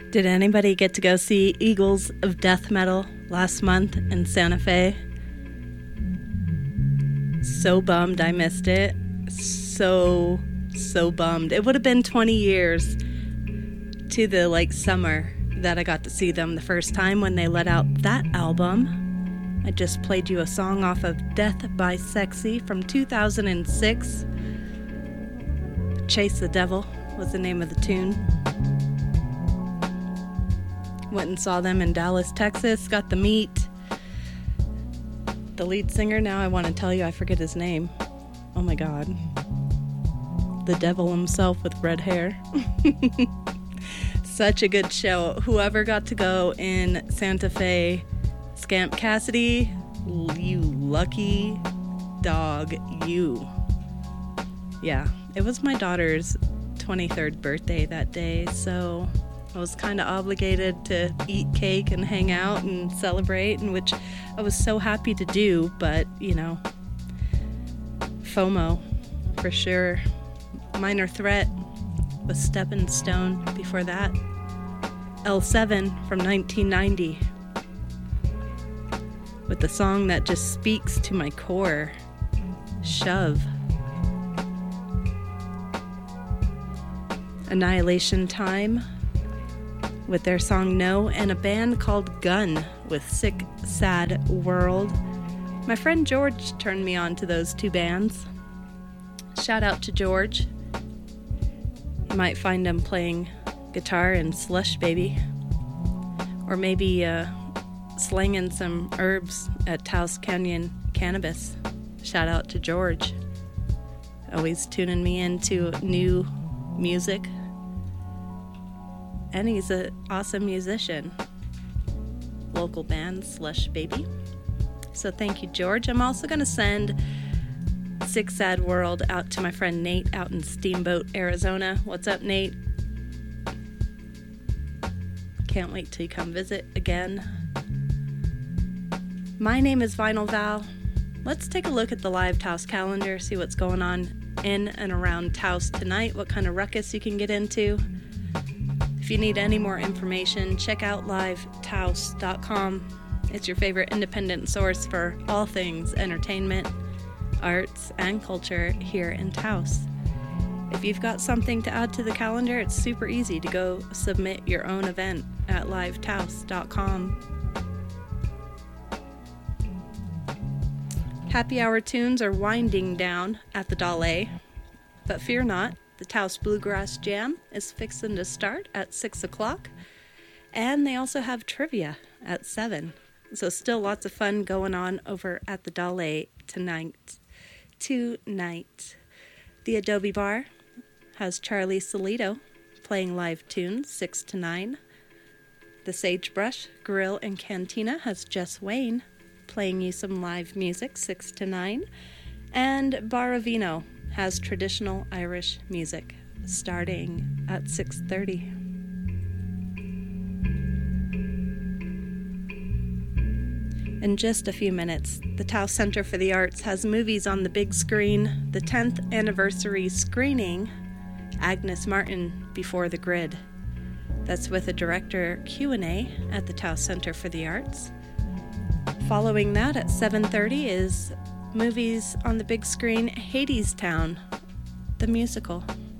Did anybody get to go see Eagles of Death Metal last month in Santa Fe? So bummed I missed it. So bummed. It would have been 20 years to the summer that I got to see them the first time when they let out that album. I just played you a song off of Death by Sexy from 2006. Chase the Devil was the name of the tune. Went and saw them in Dallas, Texas. Got to meet the lead singer. Now I want to tell you, I forget his name. Oh my God. The devil himself with red hair. Such a good show. Whoever got to go in Santa Fe, Scamp Cassidy, you lucky dog, you. Yeah, it was my daughter's 23rd birthday that day, so I was kind of obligated to eat cake and hang out and celebrate, and which I was so happy to do, but, FOMO, for sure. Minor Threat was Stepping Stone before that. L7 from 1990 with the song that just speaks to my core, Shove. Annihilation Time with their song No, and a band called Gun with Sick Sad World. My friend George turned me on to those two bands. Shout out to George. You might find him playing guitar in Slush Baby, or maybe slanging some herbs at Taos Canyon Cannabis. Shout out to George. Always tuning me into new music. And he's an awesome musician. Local band, Slush Baby. So thank you, George. I'm also going to send Sick Sad World out to my friend Nate out in Steamboat, Arizona. What's up, Nate? Can't wait till you come visit again. My name is Vinyl Val. Let's take a look at the live Taos calendar, see what's going on in and around Taos tonight, what kind of ruckus you can get into. If you need any more information, check out livetaos.com. It's your favorite independent source for all things entertainment, arts, and culture here in Taos. If you've got something to add to the calendar, it's super easy to go submit your own event at livetaos.com. Happy hour tunes are winding down at the Dalles, but fear not, the Taos Bluegrass Jam is fixing to start at 6 o'clock, and they also have trivia at 7. So still lots of fun going on over at the Dalles tonight. The Adobe Bar has Charlie Solito playing live tunes 6 to 9. The Sagebrush Grill and Cantina has Jess Wayne playing you some live music 6 to 9. And Baravino has traditional Irish music starting at 6:30. In just a few minutes, the Taos Center for the Arts has movies on the big screen. The 10th anniversary screening, Agnes Martin Before the Grid. That's with a director Q&A at the Taos Center for the Arts. Following that at 7:30 is movies on the big screen, Hadestown, the musical.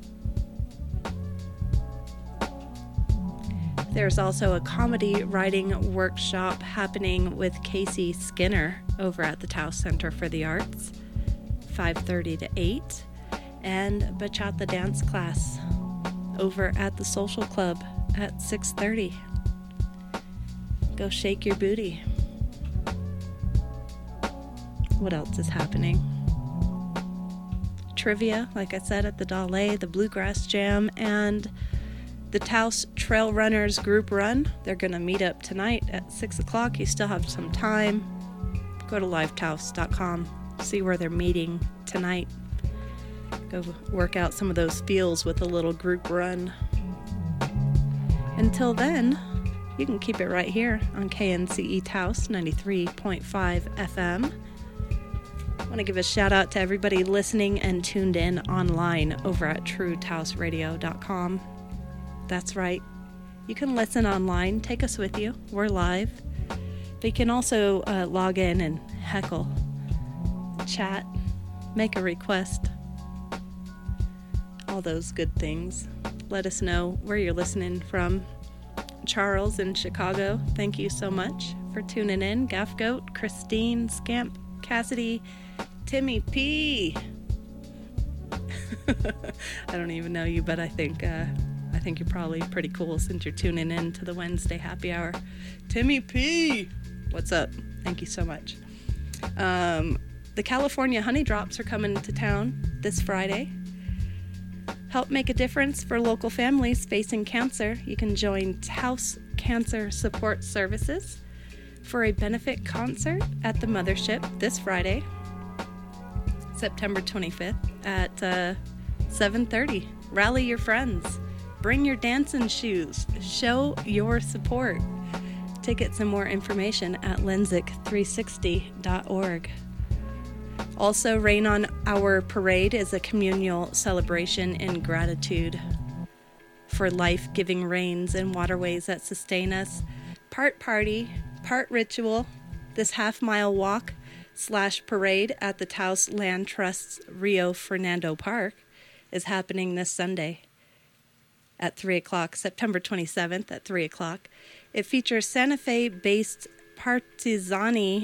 There's also a comedy writing workshop happening with Casey Skinner over at the Taos Center for the Arts, 5:30 to 8, and bachata dance class over at the Social Club at 6:30. Go shake your booty. What else is happening? Trivia, like I said, at the Dalles, the Bluegrass Jam, and the Taos Trail Runners group run. They're going to meet up tonight at 6 o'clock. You still have some time. Go to livetaos.com. See where they're meeting tonight. Go work out some of those feels with a little group run. Until then, you can keep it right here on KNCE Taos 93.5 FM. I want to give a shout out to everybody listening and tuned in online over at TrueTaosRadio.com. That's right, You can listen online. Take us with you. We're live. But you can also log in and heckle, chat, make a request, all those good things. Let us know where you're listening from. Charles in Chicago, thank you so much for tuning in. Gaff Goat, Christine, Scamp, Cassidy, Timmy P. I don't even know you, but I think you're probably pretty cool since you're tuning in to the Wednesday happy hour. Timmy P, what's up? Thank you so much. The California Honey Drops are coming to town this Friday. Help make a difference for local families facing cancer. You can join Taos Cancer Support Services for a benefit concert at the Mothership this Friday, September 25th at 7:30. Rally your friends. Bring your dancing shoes. Show your support. Tickets and more information at lensic360.org. Also, Rain on Our Parade is a communal celebration in gratitude for life-giving rains and waterways that sustain us. Part party, part ritual, this half-mile walk/parade at the Taos Land Trust's Rio Fernando Park is happening this Sunday at 3 o'clock, September 27th at 3 o'clock. It features Santa Fe-based Partizani